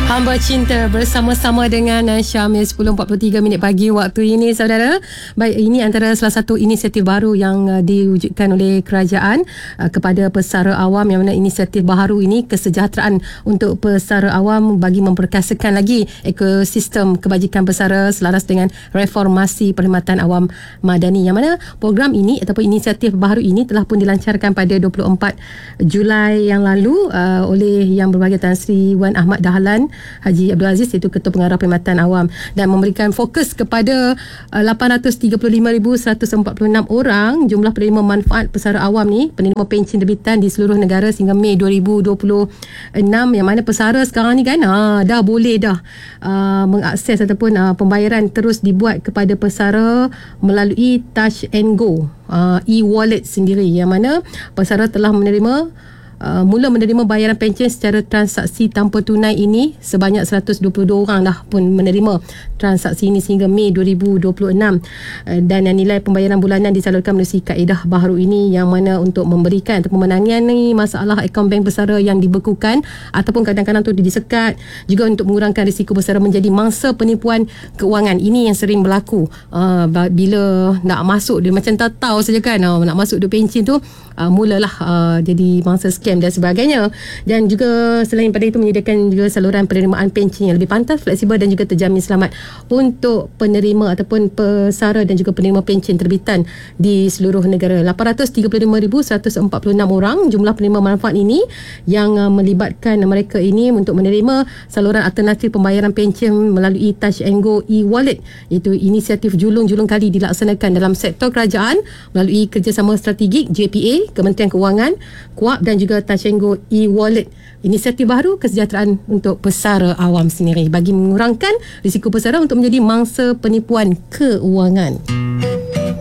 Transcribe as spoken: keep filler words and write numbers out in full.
Hamba Cinta bersama-sama dengan Syamil sepuluh empat puluh tiga minit pagi waktu ini, saudara. Baik, ini antara salah satu inisiatif baru yang uh, diwujudkan oleh kerajaan uh, kepada pesara awam, yang mana inisiatif baharu ini kesejahteraan untuk pesara awam bagi memperkasakan lagi ekosistem kebajikan pesara selaras dengan reformasi perkhidmatan awam madani, yang mana program ini ataupun inisiatif baharu ini telah pun dilancarkan pada dua puluh empat Julai yang lalu uh, oleh Yang Berbahagia Tan Sri Wan Ahmad Dahlan Haji Abdul Aziz, iaitu Ketua Pengarah Perkhidmatan Awam, dan memberikan fokus kepada uh, lapan ratus tiga puluh lima ribu seratus empat puluh enam orang jumlah penerima manfaat pesara awam ni, penerima pencen terbitan di seluruh negara sehingga Mei dua ribu dua puluh enam, yang mana pesara sekarang ni kan ha, dah boleh dah uh, mengakses ataupun uh, pembayaran terus dibuat kepada pesara melalui Touch and Go uh, e-wallet sendiri, yang mana pesara telah menerima Uh, mula menerima bayaran pencen secara transaksi tanpa tunai ini sebanyak seratus dua puluh dua orang dah pun menerima transaksi ini sehingga Mei dua ribu dua puluh enam, uh, dan nilai pembayaran bulanan disalurkan melalui kaedah baharu ini, yang mana untuk memberikan ataupun menangani masalah akaun bank pesara yang dibekukan ataupun kadang-kadang tu disekat, juga untuk mengurangkan risiko pesara menjadi mangsa penipuan keuangan. Ini yang sering berlaku uh, bila nak masuk, dia macam tak tahu saja kan, uh, nak masuk duit pencen tu uh, mulalah uh, jadi mangsa scam dan sebagainya. Dan juga selain pada itu menyediakan juga saluran penerimaan pencen yang lebih pantas, fleksibel dan juga terjamin selamat untuk penerima ataupun pesara dan juga penerima pencen terbitan di seluruh negara. lapan ratus tiga puluh lima ribu seratus empat puluh enam orang jumlah penerima manfaat ini, yang uh, melibatkan mereka ini untuk menerima saluran alternatif pembayaran pencen melalui Touch and Go e-wallet, iaitu inisiatif julung-julung kali dilaksanakan dalam sektor kerajaan melalui kerjasama strategik J P A, Kementerian Kewangan, Kuab dan juga Touch and Go e-wallet. Inisiatif baru kesejahteraan untuk pesara awam sendiri bagi mengurangkan risiko pesara untuk menjadi mangsa penipuan keuangan.